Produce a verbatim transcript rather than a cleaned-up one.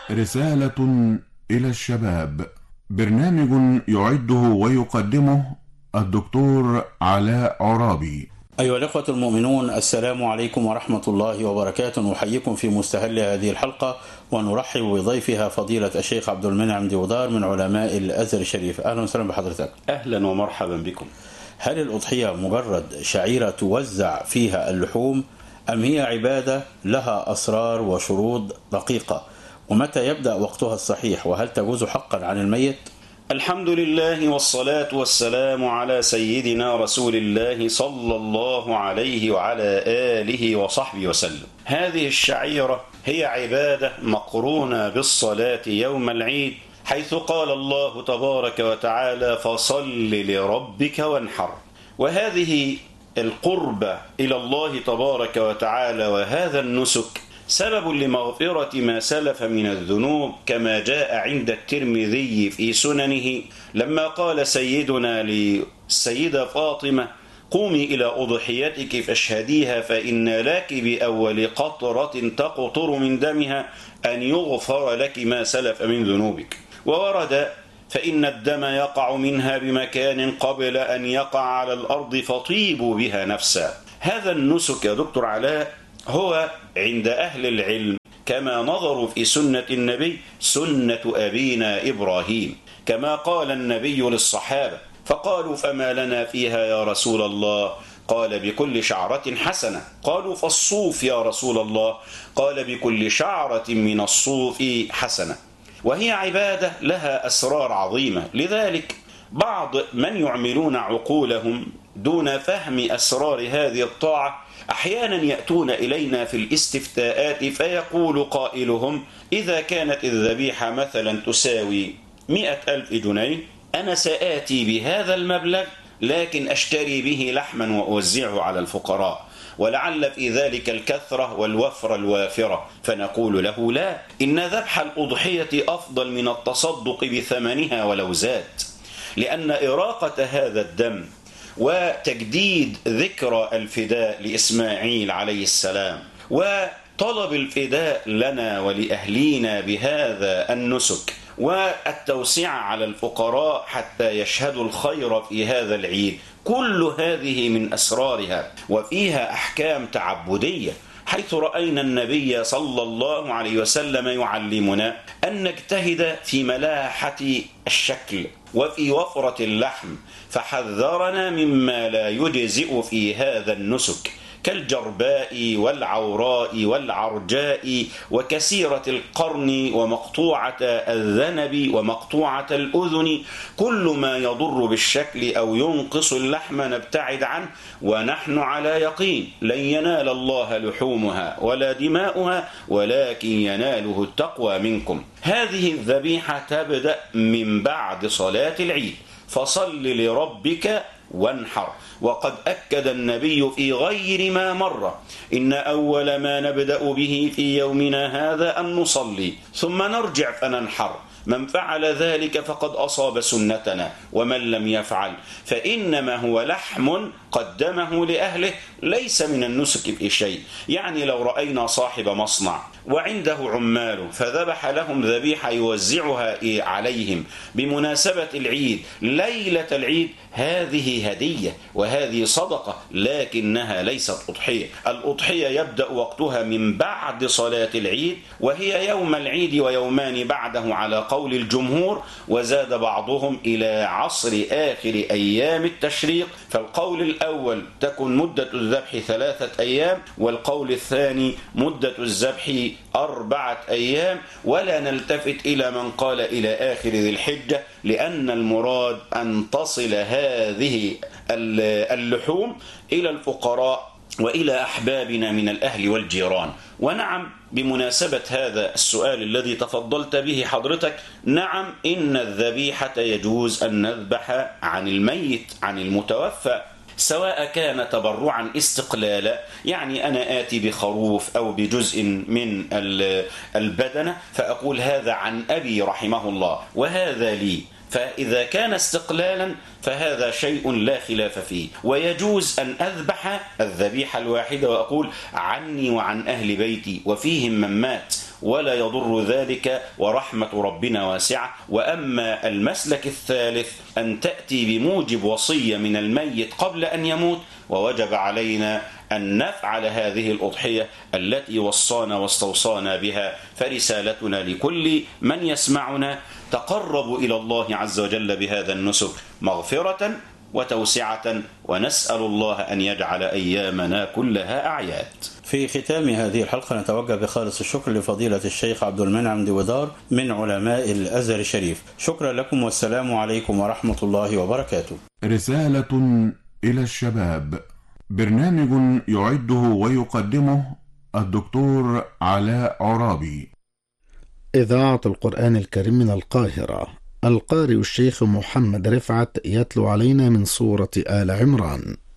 رسالة إلى الشباب، برنامج يعده ويقدمه الدكتور علاء عرابي. أيها الأخوة المؤمنون، السلام عليكم ورحمة الله وبركاته. نحييكم في مستهل هذه الحلقة ونرحب بضيفها فضيلة الشيخ عبد المنعم ديودار من علماء الأزهر الشريف. أهلا وسهلا بحضرتك. أهلا ومرحبا بكم. هل الأضحية مجرد شعيرة توزع فيها اللحوم أم هي عبادة لها أسرار وشروط دقيقة؟ ومتى يبدأ وقتها الصحيح؟ وهل تجوز حقا عن الميت؟ الحمد لله والصلاة والسلام على سيدنا رسول الله صلى الله عليه وعلى آله وصحبه وسلم. هذه الشعيرة هي عبادة مقرونة بالصلاة يوم العيد، حيث قال الله تبارك وتعالى: فصل لربك وانحر. وهذه القربة إلى الله تبارك وتعالى وهذا النسك سبب لمغفرة ما سلف من الذنوب، كما جاء عند الترمذي في سننه لما قال سيدنا للسيدة فاطمة: قومي إلى أضحيتك فاشهديها، فإن لك بأول قطرة تقطر من دمها أن يغفر لك ما سلف من ذنوبك. وورد: فإن الدم يقع منها بمكان قبل أن يقع على الأرض فطيبوا بها نفسا. هذا النسك يا دكتور علاء هو عند أهل العلم كما نظروا في سنة النبي سنة أبينا إبراهيم، كما قال النبي للصحابة فقالوا: فما لنا فيها يا رسول الله؟ قال: بكل شعرة حسنة. قالوا: فالصوف يا رسول الله؟ قال: بكل شعرة من الصوف حسنة. وهي عبادة لها أسرار عظيمة، لذلك بعض من يعملون عقولهم دون فهم أسرار هذه الطاعة أحيانا يأتون إلينا في الاستفتاءات فيقول قائلهم: إذا كانت الذبيحة مثلا تساوي مئة ألف جنيه أنا سآتي بهذا المبلغ لكن أشتري به لحما وأوزعه على الفقراء، ولعل في ذلك الكثرة والوفرة الوافرة. فنقول له: لا، إن ذبح الأضحية أفضل من التصدق بثمنها ولو زاد، لأن إراقة هذا الدم وتجديد ذكرى الفداء لإسماعيل عليه السلام وطلب الفداء لنا ولأهلينا بهذا النسك والتوسعة على الفقراء حتى يشهدوا الخير في هذا العيد، كل هذه من أسرارها وفيها أحكام تعبدية، حيث رأينا النبي صلى الله عليه وسلم يعلمنا أن نجتهد في ملاحة الشكل وفي وفرة اللحم، فحذرنا مما لا يجزئ في هذا النسك كالجرباء والعوراء والعرجاء وكسيرة القرن ومقطوعة الذنب ومقطوعة الأذن. كل ما يضر بالشكل أو ينقص اللحم نبتعد عنه، ونحن على يقين لن ينال الله لحومها ولا دماؤها ولكن يناله التقوى منكم. هذه الذبيحة تبدأ من بعد صلاة العيد، فصل لربك وانحر. وقد أكد النبي في غير ما مر: إن أول ما نبدأ به في يومنا هذا أن نصلي ثم نرجع فننحر. من فعل ذلك فقد أصاب سنتنا، ومن لم يفعل فإنما هو لحم قدمه لأهله ليس من النسك في شيء. يعني لو رأينا صاحب مصنع وعنده عماله فذبح لهم ذبيحة يوزعها عليهم بمناسبة العيد ليلة العيد، هذه هدية وهذه صدقة، لكنها ليست أضحية. الأضحية يبدأ وقتها من بعد صلاة العيد، وهي يوم العيد ويومان بعده على قول الجمهور، وزاد بعضهم إلى عصر آخر أيام التشريق. فالقول الأول تكون مدة الذبح ثلاثة أيام، والقول الثاني مدة الذبح أربعة أيام. ولا نلتفت إلى من قال إلى آخر ذي الحجة، لأن المراد أن تصل هذه اللحوم إلى الفقراء وإلى أحبابنا من الأهل والجيران. ونعم، بمناسبة هذا السؤال الذي تفضلت به حضرتك، نعم، إن الذبيحة يجوز أن نذبح عن الميت عن المتوفى، سواء كان تبرعا استقلالا، يعني أنا آتي بخروف أو بجزء من البدنة فأقول هذا عن أبي رحمه الله وهذا لي، فإذا كان استقلالا فهذا شيء لا خلاف فيه، ويجوز أن أذبح الذبيحة الواحدة وأقول عني وعن أهل بيتي وفيهم من مات ولا يضر ذلك ورحمة ربنا واسعة. وأما المسلك الثالث أن تأتي بموجب وصية من الميت قبل أن يموت، ووجب علينا أن نفعل هذه الأضحية التي وصانا واستوصانا بها. فرسالتنا لكل من يسمعنا: تقربوا إلى الله عز وجل بهذا النسك مغفرة وتوسعة، ونسأل الله أن يجعل أيامنا كلها أعياد. في ختام هذه الحلقة نتوجه بخالص الشكر لفضيلة الشيخ عبد المنعم دويدار من علماء الأزهر الشريف. شكرا لكم والسلام عليكم ورحمة الله وبركاته. رسالة إلى الشباب، برنامج يعده ويقدمه الدكتور علاء عرابي. إذاعة القرآن الكريم من القاهرة. القارئ الشيخ محمد رفعت يتلو علينا من سورة آل عمران.